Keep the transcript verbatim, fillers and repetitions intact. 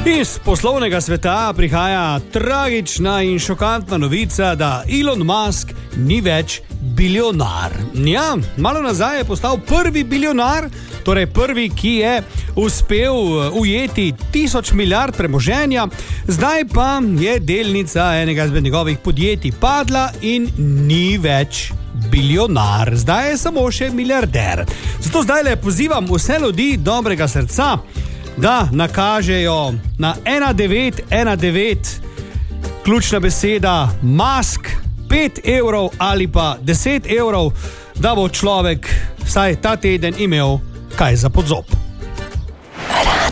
Iz poslovnega sveta prihaja tragična in šokantna novica, da Elon Musk ni več bilionar. Ja, malo nazaj je postal prvi bilionar, torej prvi, ki je uspel ujeti tisoč milijard premoženja, zdaj pa je delnica enega izmed njegovih podjetij padla in ni več bilionar, zdaj je samo še milijarder. Zato zdaj le pozivam vse ljudi dobrega srca, da nakažejo na ena devet ena devet, ključna beseda Musk, pet evrov ali pa deset evrov, da bo človek vsaj ta teden imel kaj za pod zob.